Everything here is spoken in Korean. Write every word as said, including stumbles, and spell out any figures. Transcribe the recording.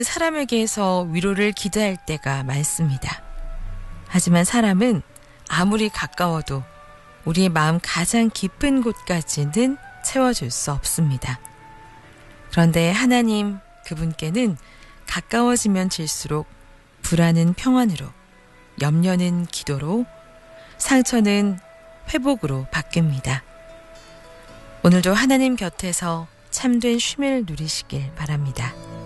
사람에게서 위로를 기대할 때가 많습니다. 하지만 사람은 아무리 가까워도 우리의 마음 가장 깊은 곳까지는 채워줄 수 없습니다. 그런데 하나님 그분께는 가까워지면 질수록 불안은 평안으로, 염려는 기도로, 상처는 회복으로 바뀝니다. 오늘도 하나님 곁에서 참된 쉼을 누리시길 바랍니다.